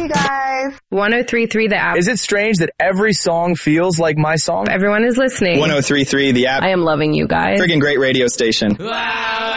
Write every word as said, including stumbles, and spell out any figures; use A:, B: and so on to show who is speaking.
A: you guys.
B: one oh three point three The App.
C: Is it strange that every song feels like my song?
B: Everyone is listening.
D: one oh three point three The App.
B: I am loving you guys.
D: Friggin' great radio station.
E: Wow.